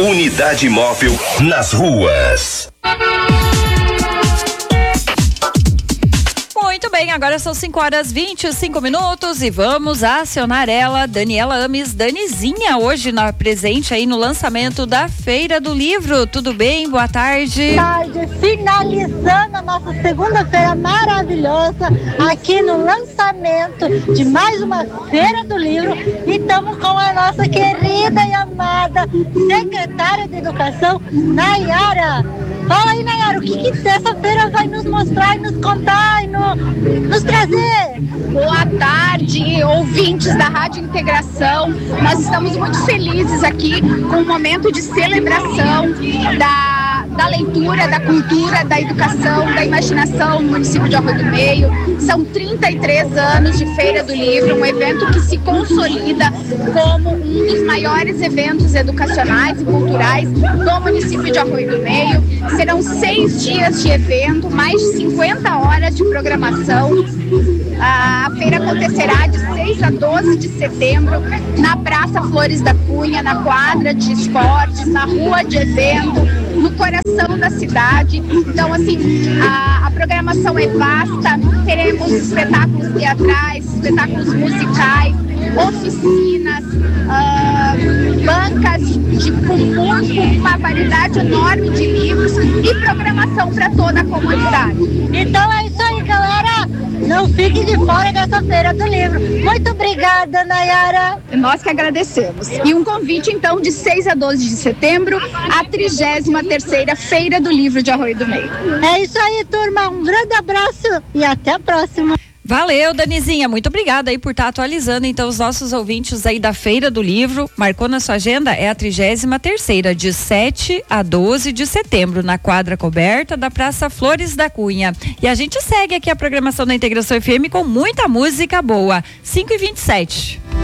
Unidade Móvel nas ruas. Muito bem, agora são 5h25 e vamos acionar ela, Daniela Ames, Danizinha, hoje presente aí no lançamento da Feira do Livro. Tudo bem? Boa tarde. Boa tarde, finalizando a nossa segunda-feira maravilhosa aqui no lançamento de mais uma Feira do Livro e estamos com a nossa querida e amada secretária de Educação, Nayara. Fala aí, Nayara, o que essa feira vai nos mostrar e nos contar e nos trazer? Boa tarde, ouvintes da Rádio Integração. Nós estamos muito felizes aqui com o momento de celebração da leitura, da cultura, da educação, da imaginação no município de Arroio do Meio. São 33 anos de Feira do Livro, um evento que se consolida como um dos maiores eventos educacionais e culturais do município de Arroio do Meio. Serão 6 dias de evento, mais de 50 horas de programação. A feira acontecerá de 6 a 12 de setembro na Praça Flores da Cunha, na quadra de esportes, na rua de evento, no coração da cidade. Então, assim, a programação é vasta. Teremos espetáculos teatrais, espetáculos musicais, oficinas, bancas com uma variedade enorme de livros e programação para toda a comunidade. Então é isso aí, galera. Não fique de fora dessa Feira do Livro. Muito obrigada, Nayara. Nós que agradecemos. E um convite, então, de 6 a 12 de setembro, a 33ª Feira do Livro de Arroio do Meio. É isso aí, turma. Um grande abraço e até a próxima. Valeu, Danizinha, muito obrigada aí por estar atualizando então os nossos ouvintes aí da Feira do Livro. Marcou na sua agenda? É a 33ª, de 7 a 12 de setembro, na quadra coberta da Praça Flores da Cunha. E a gente segue aqui a programação da Integração FM com muita música boa. 5h27.